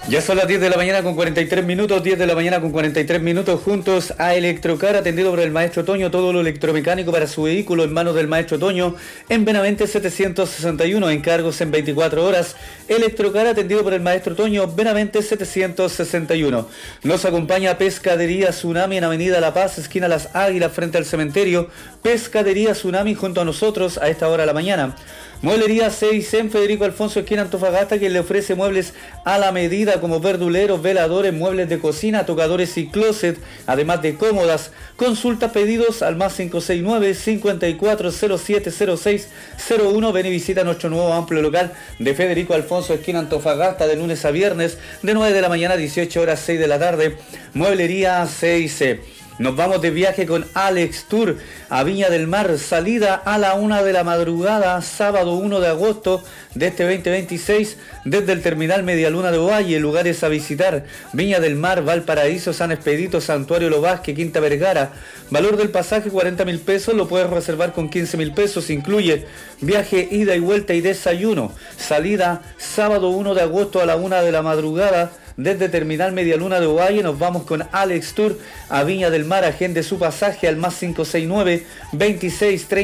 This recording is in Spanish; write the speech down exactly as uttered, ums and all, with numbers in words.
Ya son las diez de la mañana con cuarenta y tres minutos, diez de la mañana con cuarenta y tres minutos, juntos a Electrocar, atendido por el maestro Toño, todo lo electromecánico para su vehículo en manos del maestro Toño, en Benavente setecientos sesenta y uno, encargos en veinticuatro horas. Electrocar, atendido por el maestro Toño, Benavente setecientos sesenta y uno. Nos acompaña Pescadería Tsunami en Avenida La Paz, esquina Las Águilas, frente al cementerio. Pescadería Tsunami junto a nosotros a esta hora de la mañana. Mueblería seis en Federico Alfonso, esquina Antofagasta, quien le ofrece muebles a la medida como verduleros, veladores, muebles de cocina, tocadores y closet, además de cómodas. Consulta pedidos al más cinco seis nueve, cinco cuatro cero siete cero seis cero uno. Ven y visita nuestro nuevo amplio local de Federico Alfonso, esquina Antofagasta, de lunes a viernes, de nueve de la mañana a dieciocho horas, seis de la tarde. Mueblería seis C. Nos vamos de viaje con Alex Tour a Viña del Mar, salida a la una de la madrugada, sábado uno de agosto de este veinte veintiséis, desde el terminal Medialuna de Ovalle. Lugares a visitar: Viña del Mar, Valparaíso, San Expedito, Santuario Lo Vázquez, Quinta Vergara. Valor del pasaje cuarenta mil pesos, lo puedes reservar con quince mil pesos, incluye viaje, ida y vuelta y desayuno. Salida sábado uno de agosto a la una de la madrugada, desde Terminal Medialuna de Ovalle. Nos vamos con Alex Tour a Viña del Mar. Agende su pasaje al más cinco seis nueve, veintiséis, treinta